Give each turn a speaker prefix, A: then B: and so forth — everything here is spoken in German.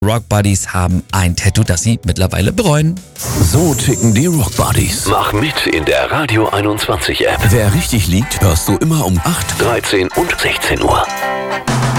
A: Rock Buddies haben ein Tattoo, das sie mittlerweile bereuen.
B: So ticken die Rock Buddies.
C: Mach mit in der Radio 21 App.
B: Wer richtig liegt, hörst du immer um 8,
C: 13 und 16 Uhr.